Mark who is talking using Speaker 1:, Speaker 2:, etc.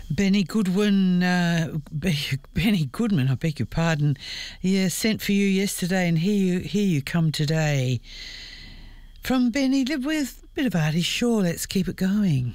Speaker 1: Benny Goodwin, Benny Goodman, I beg your pardon. Yeah, sent for you yesterday and here you come today. From Benny, live with a bit of Artie Shaw. Let's keep it going.